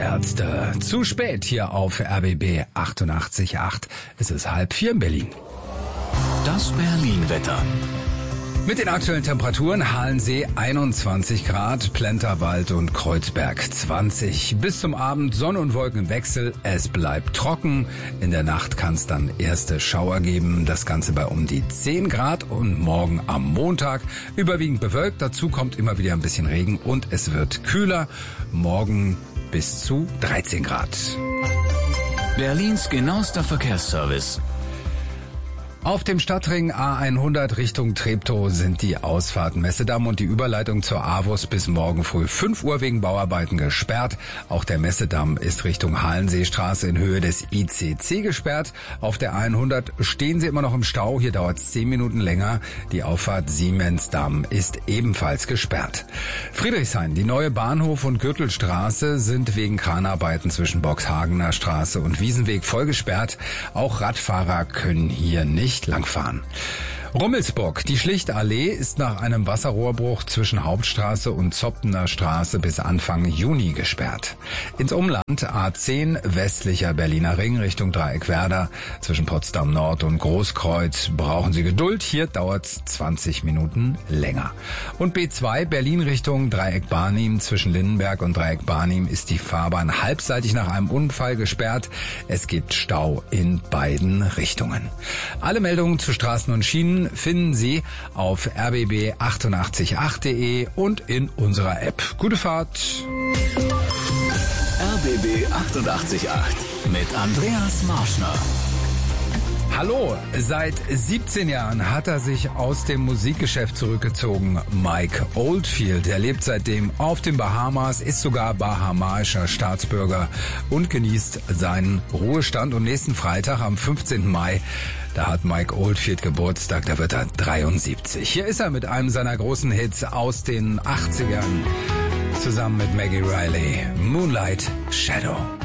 Ärzte. Zu spät hier auf RBB 88.8. Es ist 3:30 in Berlin. Das Berlin-Wetter. Mit den aktuellen Temperaturen: Halensee 21 Grad, Plenterwald und Kreuzberg 20. Bis zum Abend Sonne und Wolken im Wechsel. Es bleibt trocken. In der Nacht kann es dann erste Schauer geben. Das Ganze bei um die 10 Grad und morgen am Montag überwiegend bewölkt. Dazu kommt immer wieder ein bisschen Regen und es wird kühler. Morgen bis zu 13 Grad. Berlins genauester Verkehrsservice. Auf dem Stadtring A100 Richtung Treptow sind die Ausfahrten Messedamm und die Überleitung zur AWUS bis morgen früh 5 Uhr wegen Bauarbeiten gesperrt. Auch der Messedamm ist Richtung Halenseestraße in Höhe des ICC gesperrt. Auf der A100 stehen sie immer noch im Stau. Hier dauert es 10 Minuten länger. Die Auffahrt Siemensdamm ist ebenfalls gesperrt. Friedrichshain, die neue Bahnhof- und Gürtelstraße sind wegen Kranarbeiten zwischen Boxhagener Straße und Wiesenweg voll gesperrt. Auch Radfahrer können hier nicht langfahren. Rummelsburg, die Schlichtallee ist nach einem Wasserrohrbruch zwischen Hauptstraße und Zoppener Straße bis Anfang Juni gesperrt. Ins Umland A10 westlicher Berliner Ring Richtung Dreieckwerder zwischen Potsdam Nord und Großkreuz brauchen Sie Geduld. Hier dauert's 20 Minuten länger. Und B2 Berlin Richtung Dreieck Barnim zwischen Lindenberg und Dreieck Barnim ist die Fahrbahn halbseitig nach einem Unfall gesperrt. Es gibt Stau in beiden Richtungen. Alle Meldungen zu Straßen und Schienen finden Sie auf rbb888.de und in unserer App. Gute Fahrt! RBB 88.8 mit Andreas Marschner. Hallo, seit 17 Jahren hat er sich aus dem Musikgeschäft zurückgezogen. Mike Oldfield, er lebt seitdem auf den Bahamas, ist sogar bahamaischer Staatsbürger und genießt seinen Ruhestand. Und nächsten Freitag, am 15. Mai, da hat Mike Oldfield Geburtstag, da wird er 73. Hier ist er mit einem seiner großen Hits aus den 80ern, zusammen mit Maggie Riley, Moonlight Shadow.